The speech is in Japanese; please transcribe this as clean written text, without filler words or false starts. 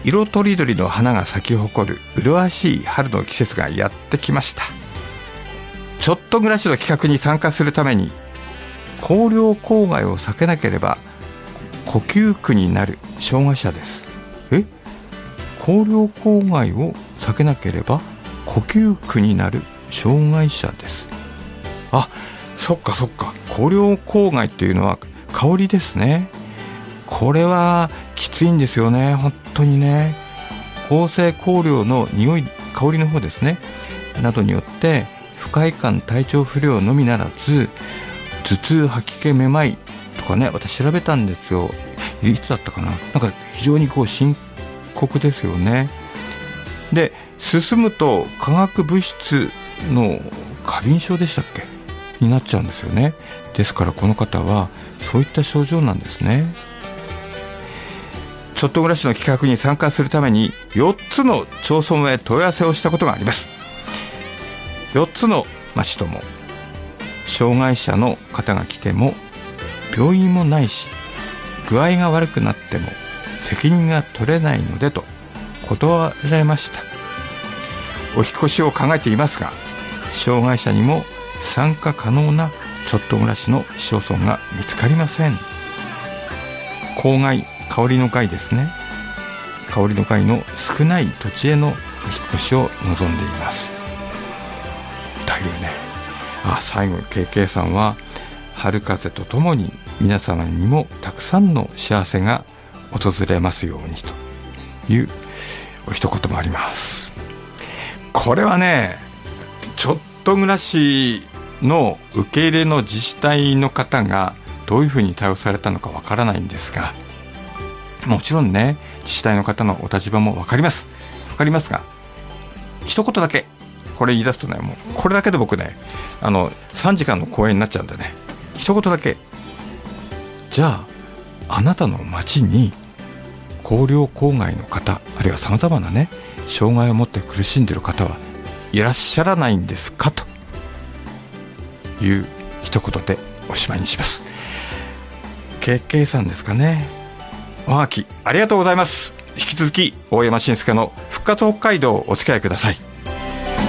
色とりどりの花が咲き誇る麗しい春の季節がやってきました。ちょっと暮らしの企画に参加するために香料公害を避けなければ呼吸苦になる障害者です。香料公害を避けなければ呼吸苦になる障害者です。あ、そっかそっか。香料公害っていうのは香りですね。これはきついんですよね、本当にね。香性香料の匂い、香りの方ですねなどによって不快感、体調不良のみならず頭痛、吐き気、めまいとかね、私調べたんですよ。いつだったかな。なんか非常に深刻ですよね。で、進むと化学物質の過敏症でしたっけになっちゃうんですよね。ですからこの方はそういった症状なんですね。ちょっと暮らしの企画に参加するために4つの町村へ問い合わせをしたことがあります。4つの町とも障害者の方が来ても病院もないし具合が悪くなっても責任が取れないのでと断られました。お引越しを考えていますが障害者にも参加可能なちょっと暮らしの市町村が見つかりません。公害、香りの会ですね。香りの会の少ない土地へのお引越しを望んでいますというね。最後に KK さんは春風とともに皆様にもたくさんの幸せが訪れますようにというお一言もあります。これはね、ちょっと暮らしの受け入れの自治体の方がどういうふうに対応されたのかわからないんですが、もちろんね自治体の方のお立場もわかりますが、一言だけこれ言い出すとね、もうこれだけで僕ね3時間の講演になっちゃうんでね、一言だけ、じゃああなたの町に香料公害の方、あるいはさまざまなね障害を持って苦しんでいる方はいらっしゃらないんですかという一言でおしまいにします。 KK さんですかね。おはがきありがとうございます。引き続き大山伸介の復活北海道をお付き合いください。